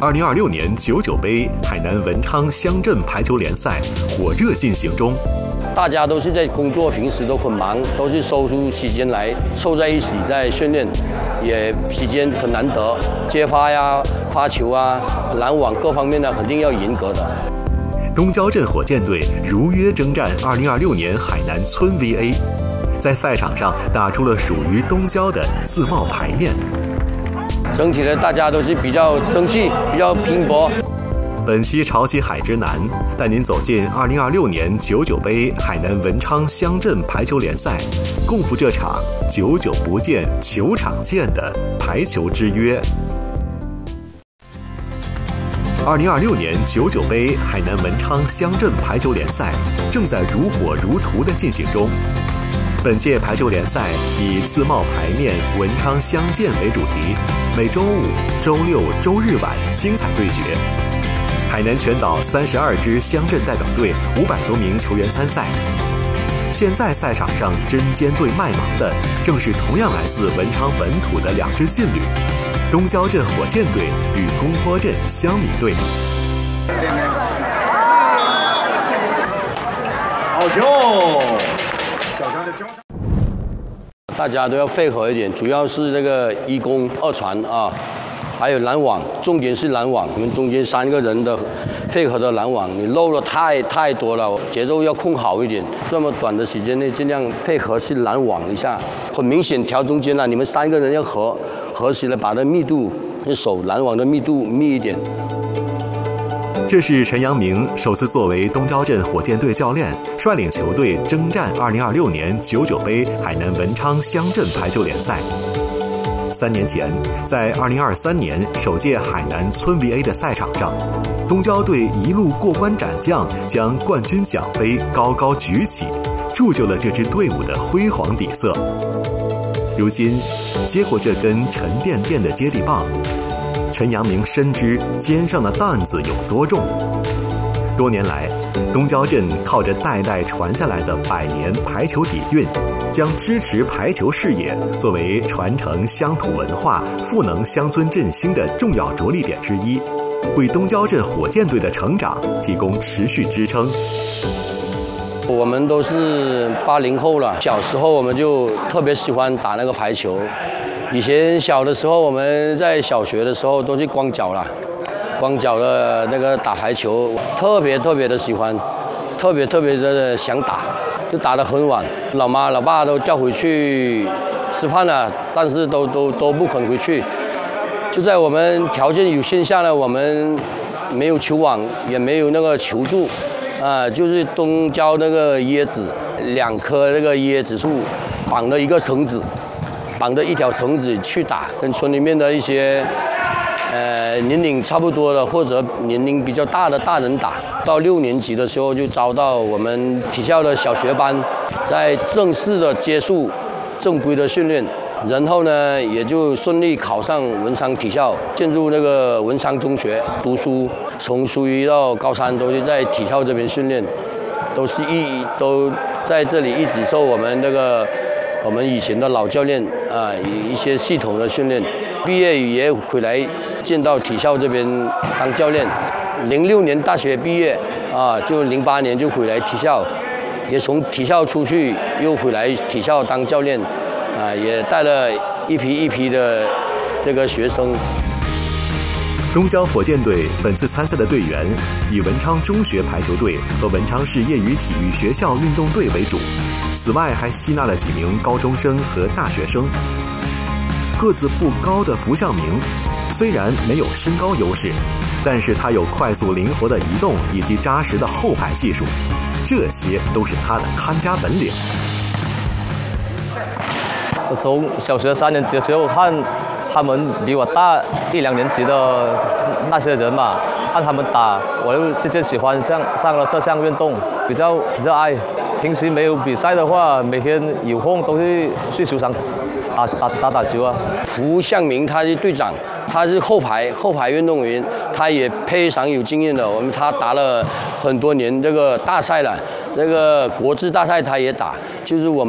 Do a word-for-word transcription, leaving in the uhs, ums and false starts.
二零二六年九九杯海南文昌乡镇排球联赛火热进行中。 大家都是在工作，平时都很忙，都是抽出时间来凑在一起在训练，也时间很难得。接发呀、发球啊、拦网各方面呢，肯定要严格的。 东郊镇火箭队如约征战二零二六年海南村 V A， 在赛场上打出了属于东郊的自贸牌面。 整体的大家都是比较争气，比较拼搏。 本期潮汐海之南带您走进二零二六年九九杯海南文昌乡镇排球联赛，共赴这场久久不见球场见的排球之约。二零二六年九九杯海南文昌乡镇排球联赛正在如火如荼地进行中。本届排球联赛以自贸牌面文昌相见为主题，每周五、周六、周日晚精彩对决。海南全岛三十二支乡镇代表队五百多名球员参赛。现在赛场上针尖对麦芒的，正是同样来自文昌本土的两支劲旅。东郊镇火箭队与公坡镇香米队。 好球！ 大家都要配合一点，主要是这个一攻二传啊，还有拦网，重点是拦网。我们中间三个人的配合的拦网，你漏了太太多了，节奏要控好一点。这么短的时间内，尽量配合去拦网一下，很明显调中间了，你们三个人要合。合起来，把它密度，手拦网的密度密一点。 这是陈阳明首次作为东郊镇火箭队教练，率领球队征战二零二六年九九杯海南文昌乡镇排球联赛。三年前，在二零二三年首届海南村 V A 的赛场上，东郊队一路过关斩将，将冠军奖杯高高举起，铸就了这支队伍的辉煌底色。如今，接过这根沉甸甸的接力棒，陈阳明深知肩上的担子有多重。多年来，东郊镇靠着代代传下来的百年排球底蕴，将支持排球事业作为传承乡土文化、赋能乡村振兴的重要着力点之一，为东郊镇火箭队的成长提供持续支撑。 我们都是八零后了，小时候我们就特别喜欢打那个排球。以前小的时候，我们在小学的时候都是光脚了，光脚的那个打排球，特别特别的喜欢，特别特别的想打，就打得很晚。老妈老爸都叫回去吃饭了，但是都都都不肯回去。就在我们条件有限下呢，我们没有球网，也没有那个球柱。啊，就是东郊那个椰子，两棵那个椰子树，绑了一个绳子，绑着一条绳子去打，跟村里面的一些，呃，年龄差不多的或者年龄比较大的大人打。到六年级的时候就招到我们体校的小学班，在正式的接触正规的训练。然后呢，也就顺利考上文昌体校，进入那个文昌中学读书。从初一到高三都是在体校这边训练，都是一都在这里一直受我们那个我们以前的老教练啊一些系统的训练。毕业也回来进到体校这边当教练。零六年大学毕业啊，就零八年就回来体校，也从体校出去又回来体校当教练。啊，也带了一批一批的这个学生。 东郊火箭队本次参赛的队员以文昌中学排球队和文昌市业余体育学校运动队为主，此外还吸纳了几名高中生和大学生。个子不高的符向明，虽然没有身高优势，但是他有快速灵活的移动以及扎实的后排技术，这些都是他的看家本领。 我从小学三年级的时候看他们比我大一两年级的那些人嘛，看他们打，我就直接喜欢上上了这项运动，比较热爱。平时没有比赛的话，每天有空都是去球场打打打打球啊。 符向明他是队长，他是后排后排运动员，他也非常有经验的。我们他打了很多年这个大赛了，这个国际大赛他也打，就是我们。